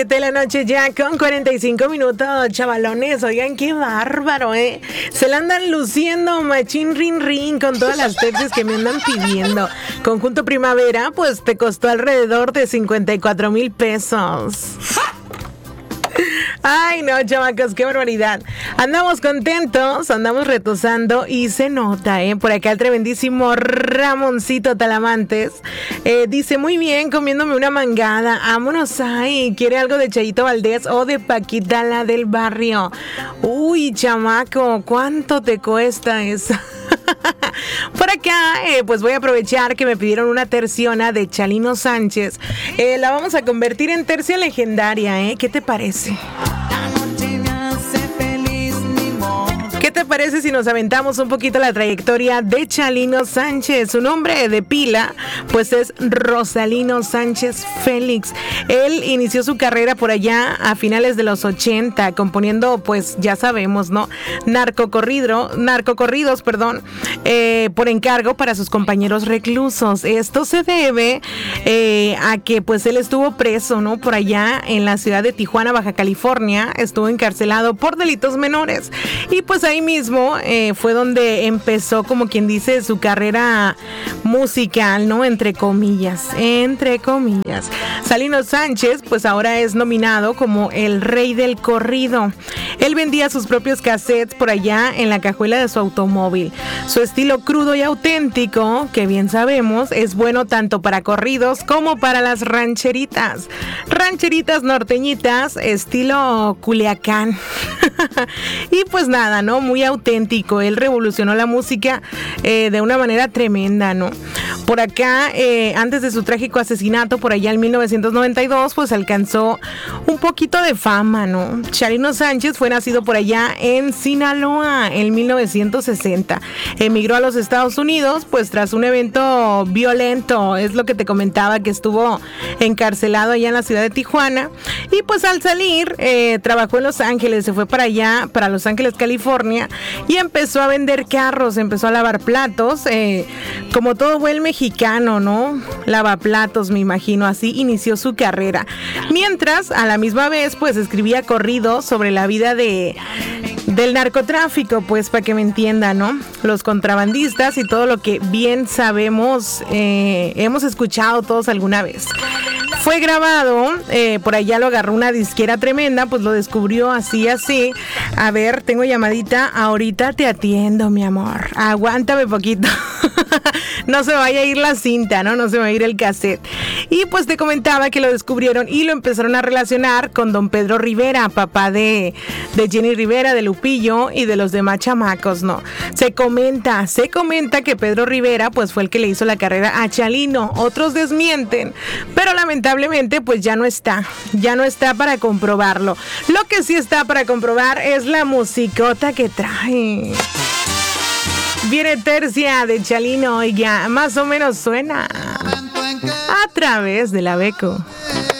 7 de la noche ya con 45 minutos, chavalones. Oigan, qué bárbaro, ¿eh? Se la andan luciendo machín rin rin con todas las textos que me andan pidiendo. Conjunto Primavera, pues te costó alrededor de 54,000 pesos. Ay, no, chamacos, qué barbaridad. Andamos contentos, andamos retosando y se nota, ¿eh? Por acá el tremendísimo Ramoncito Talamantes dice, muy bien, comiéndome una mangada. Vámonos, ay, ¿quiere algo de Chayito Valdés o de Paquita la del barrio? Uy, chamaco, ¿cuánto te cuesta eso? Por acá, pues voy a aprovechar que me pidieron una terciona de Chalino Sánchez. La vamos a convertir en tercia legendaria, ¿eh? ¿Qué te parece? ¿Qué te parece si nos aventamos un poquito la trayectoria de Chalino Sánchez? Su nombre de pila, pues es Rosalino Sánchez Félix. Él inició su carrera por allá a finales de los 80, componiendo, pues ya sabemos, ¿no? Narcocorridos, por encargo para sus compañeros reclusos. Esto se debe a que, pues él estuvo preso, ¿no? Por allá en la ciudad de Tijuana, Baja California, estuvo encarcelado por delitos menores. Y pues ahí mismo fue donde empezó, como quien dice, su carrera musical, ¿no? Entre comillas. Chalino Sánchez, pues ahora es nominado como el rey del corrido. Él vendía sus propios cassettes por allá en la cajuela de su automóvil. Su estilo crudo y auténtico, que bien sabemos, es bueno tanto para corridos como para las rancheritas. Rancheritas norteñitas, estilo Culiacán. Y pues nada, ¿no? Muy auténtico. Él revolucionó la música de una manera tremenda, ¿no? Por acá, antes de su trágico asesinato, por allá en 1992, pues alcanzó un poquito de fama, ¿no? Chalino Sánchez fue nacido por allá en Sinaloa en 1960. Emigró a los Estados Unidos, pues tras un evento violento, es lo que te comentaba, que estuvo encarcelado allá en la ciudad de Tijuana. Y pues al salir, trabajó en Los Ángeles, se fue para allá, para Los Ángeles, California, y empezó a vender carros, empezó a lavar platos, como todo buen mexicano, ¿no? Lavaplatos, me imagino, así inició su carrera. Mientras, a la misma vez, pues escribía corridos sobre la vida del narcotráfico, pues para que me entiendan, ¿no? Los contrabandistas y todo lo que bien sabemos, hemos escuchado todos alguna vez. Fue grabado, por allá lo agarró una disquera tremenda, pues lo descubrió así. A ver, tengo llamadita, ahorita te atiendo, mi amor. Aguántame poquito. No se vaya a ir la cinta, ¿no? No se va a ir el cassette. Y pues te comentaba que lo descubrieron y lo empezaron a relacionar con don Pedro Rivera, papá de Jenny Rivera, de Lupillo y de los demás chamacos, ¿no? Se comenta que Pedro Rivera pues fue el que le hizo la carrera a Chalino. Otros desmienten, pero lamentablemente pues ya no está para comprobarlo. Lo que sí está para comprobar es la musicota que trae. Viene tercia de Chalino, oiga, más o menos suena a través de la Beco.